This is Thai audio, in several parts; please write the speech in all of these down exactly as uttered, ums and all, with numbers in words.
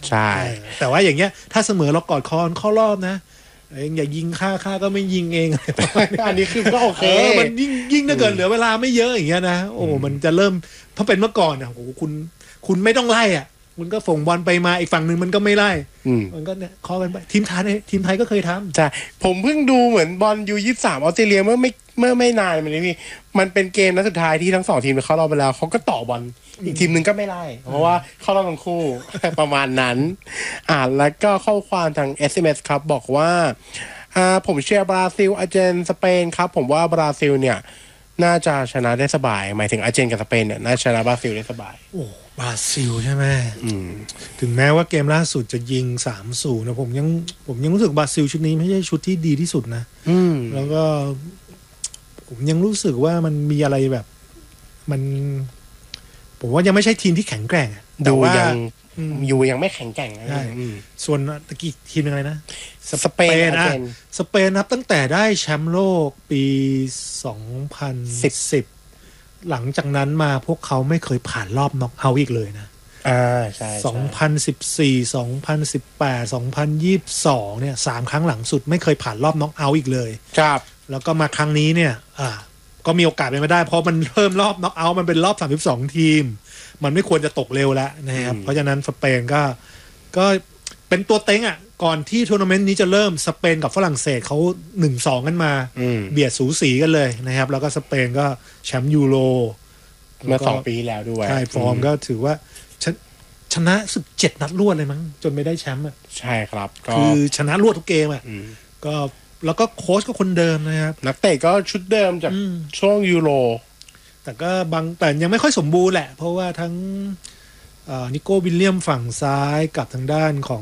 ใช่แต่ว่าอย่างเงี้ยถ้าเสมอเรากอดคอเข้ารอบนะเองอย่ายิงค่าค่าก็ไม่ยิงเองอันนี้คือก็โอเคมันยิ่งยิ่งถ้าเกิดเหลือเวลาไม่เยอะอย่างเงี้ยนะโอ้มันจะเริ่มถ้าเป็นเมื่อก่อนอ่ะโอ้คุณคุณไม่ต้องไล่อ่ะคุณก็ส่งบอลไปมาอีกฝั่งนึงมันก็ไม่ไล่มันก็เนี่ยคอกันไปทีมไทยทีมไทยก็เคยทำใช่ผมเพิ่งดูเหมือนบอลยูยี่สิบสามออสเตรเลียเมื่อไม่เมื่อไม่นานมานี้พี่มันเป็นเกมนัดสุดท้ายที่ทั้งสองทีมเข้ารอบไปแล้วเขาก็ต่อบอลอีกทีมนึงก็ไม่ไล่เพราะว่าเข้ารอบทั้งคู่ประมาณนั้นอ่าแล้วก็ข้อความทาง เอส เอ็ม เอส ครับบอกว่าอ่าผมเชียร์บราซิลอาร์เจนสเปนครับผมว่าบราซิลเนี่ยน่าจะชนะได้สบายหมายถึงอาร์เจนกับสเปนเนี่ยน่าชนะบราซิลได้สบายโอ้บราซิลใช่ไหมถึงแม้ว่าเกมล่าสุดจะยิง สามศูนย์ นะผมยังผมยังรู้สึกบราซิลชุดนี้ไม่ใช่ชุดที่ดีที่สุดนะแล้วก็ผมยังรู้สึกว่ามันมีอะไรแบบมันผมว่ายังไม่ใช่ทีมที่แข็งแกร่งแต่ว่าอยู่ยังไม่แข็งแกร่งนะส่วนตะกี้ทีมยังไงนะสเปนนะสเปนนับตั้งแต่ได้แชมป์โลกปีสองพันสิบหลังจากนั้นมาพวกเขาไม่เคยผ่านรอบน็อกเอาท์อีกเลยนะอ่าใช่สองพันสิบสี่ สองพันสิบแปด สองพันยี่สิบสองเนี่ยสามครั้งหลังสุดไม่เคยผ่านรอบน็อกเอาท์อีกเลยครับแล้วก็มาครั้งนี้เนี่ยอ่าก็มีโอกาสเป็นไปได้เพราะมันเพิ่มรอบน็อกเอาท์มันเป็นรอบสามสิบสองทีมมันไม่ควรจะตกเร็วแล้วนะครับเพราะฉะนั้นสเปนก็ก็เป็นตัวเต็งอ่ะก่อนที่ทัวร์นาเมนต์นี้จะเริ่มสเปนกับฝรั่งเศสเขา หนึ่งสอง กันมาเบียดสูสีกันเลยนะครับแล้วก็สเปนก็แชมป์ยูโรเมื่อสองปีแล้วด้วยใช่ฟอร์มก็ถือว่าชนะสึกเจ็ดนัดรวดเลยมั้งจนไม่ได้แชมป์อ่ะใช่ครับคือชนะรวดทุกเกมอ่ะก็แล้วก็โค้ชก็คนเดิมนะครับนักเตะก็ชุดเดิมจากช่วงยูโรแต่ก็บางแต่ยังไม่ค่อยสมบูรณ์แหละเพราะว่าทั้งนิโก้วิลเลียมฝั่งซ้ายกับทางด้านของ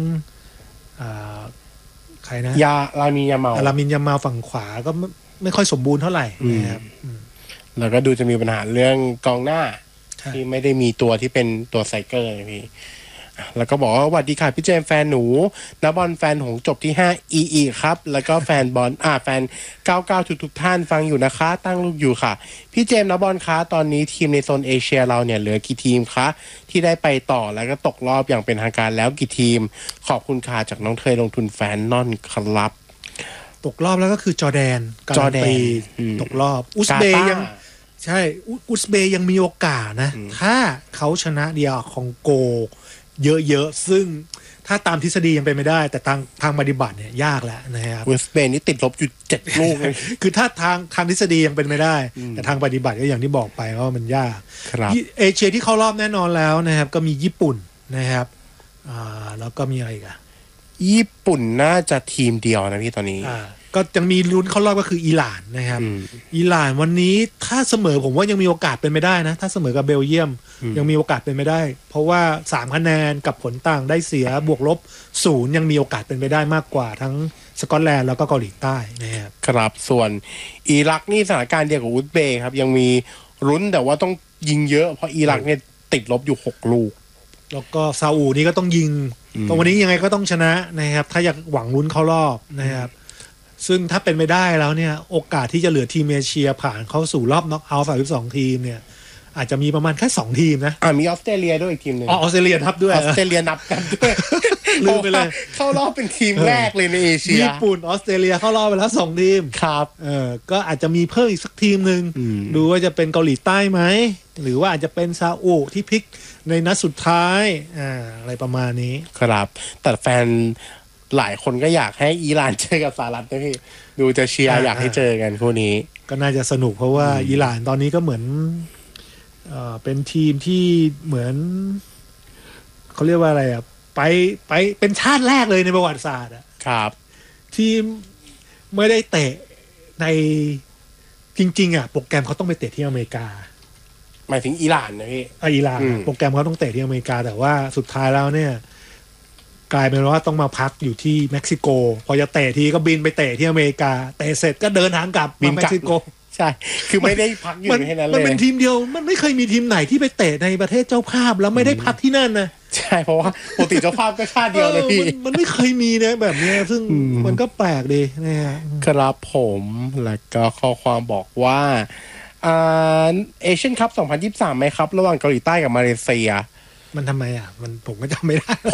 ใครนะยาลามินยามาลามินยามาฝั่งขวาก็ไม่ไม่ค่อยสมบูรณ์เท่าไหร่นะครับแล้วก็ดูจะมีปัญหาเรื่องกองหน้าที่ไม่ได้มีตัวที่เป็นตัวไซเกอร์พี่แล้วก็บอกว่าสวัสดีค่ะพี่เจมแฟนหนูนักบอลแฟนหงจบที่ห้า อี อี ครับแล้วก็แฟนบอลอ่าแฟนเก้าสิบเก้าทุกๆท่านฟังอยู่นะคะตั้งลูกอยู่ค่ะพี่เจมนักบอลคะตอนนี้ทีมในโซนเอเชียเราเนี่ยเหลือกี่ทีมคะที่ได้ไปต่อแล้วก็ตกรอบอย่างเป็นทางการแล้วกี่ทีมขอบคุณค่ะจากน้องเทยลงทุนแฟนนอนครับตกรอบแล้วก็คือจอร์แดนจอร์แดนตกรอบอุซเบย์ยังใช่อุซเบย์ยังมีโอกาสนะถ้าเขาชนะเดียวคองโกเยอะๆซึ่งถ้าตามทฤษฎียังเป็นไม่ได้แต่ทางทางปฏิบัติเนี่ยยากแล้วนะครับอุซเบย์นี่ติดลบอยู่เจ็ดลูกเลยคือถ้าทางทางทฤษฎียังเป็นไม่ได้แต่ทางปฏิบัติก็อย่างที่บอกไปว่ามันยากเอเชียที่เข้ารอบแน่นอนแล้วนะครับก็มีญี่ปุ่นนะครับอ่าแล้วก็มีอะไรอีกอะญี่ปุ่นน่าจะทีมเดียวนะพี่ตอนนี้ก็ยังมีลุ้นเข้ารอบก็คืออิหร่านนะครับอิหร่านวันนี้ถ้าเสมอผมว่ายังมีโอกาสเป็นไม่ได้นะถ้าเสมอกับเบลเยียมยังมีโอกาสเป็นไม่ได้เพราะว่าสามคะแนนกับผลต่างได้เสียบวกลบศูนย์ยังมีโอกาสเป็นไปได้มากกว่าทั้งสกอตแลนด์แล้วก็เกาหลีใต้นะครับครับส่วนอิรักนี่สถานการณ์เดียวกับอุซเบย์ครับยังมีลุ้นแต่ว่าต้องยิงเยอะเพราะอิรักเนี่ยติดลบอยู่หกลูกแล้วก็ซาอุนี่ก็ต้องยิงตรงวันนี้ยังไงก็ต้องชนะนะครับถ้าอยากหวังลุ้นเข้ารอบนะครับซึ่งถ้าเป็นไม่ได้แล้วเนี่ยโอกาสที่จะเหลือทีมเอเชียผ่านเข้าสู่รอบน็อกเอาท์สามสิบสองทีมเนี่ยอาจจะมีประมาณแค่สองทีมนะอ่ามีออสเตรเลียด้วยอีกทีมนึงอ๋อออสเตรเลียนับด้วยออสเตรเลียนับกันด้วยลืมไปเลยเข้ารอบเป็นทีมแรกเลยในเอเชียญี่ปุ่นออสเตรเลียเข้ารอบไปแล้วสองทีมครับเออก็อาจจะมีเพิ่มอีกสักทีมนึงดูว่าจะเป็นเกาหลีใต้ไหมหรือว่าอาจจะเป็นซาอุที่พลิกในนัดสุดท้ายอ่าอะไรประมาณนี้ครับแต่แฟนหลายคนก็อยากให้อิหร่านเจอกับสหรัฐนะพี่ดูจะเชียร์อยากให้เจอกันคู่นี้ก็น่าจะสนุกเพราะว่าอิหร่านตอนนี้ก็เหมือนเอ่อเป็นทีมที่เหมือนเขาเรียกว่าอะไรอ่ะไปไปเป็นชาติแรกเลยในประวัติศาสตร์อ่ะครับทีมไม่ได้เตะในจริงๆอ่ะโปรแกรมเขาต้องไปเตะที่อเมริกาหมายถึงอิหร่านนะพี่อ่ะอิหร่านโปรแกรมเขาต้องเตะที่อเมริกาแต่ว่าสุดท้ายแล้วเนี่ยกลายเป็นว่าต้องมาพักอยู่ที่เม็กซิโกพอจะเตะทีก็บินไปเตะที่อเมริกาเตะเสร็จก็เดินทางกลับมาเม็กซิโกใช่คือไม่ได้พักอยู่แค่นั้นเลยมันเป็นทีมเดียวมันไม่เคยมีทีมไหนที่ไปเตะในประเทศเจ้าภาพแล้วไม่ได้พักที่นั่นนะใช่เพราะว่าปกติเจ้าภาพก็ชาติเดียวเลยพี่มันไม่เคยมีนะแบบนี้ซึ่งมันก็แปลกดีนะฮะครับผมแล้วก็ข้อความบอกว่าอ่าเอเชียนคัพสองพันยี่สิบสามมั้ยครับระหว่างเกาหลีใต้กับมาเลเซียมันทำไมอ่ะมันผมก็จำไม่ได้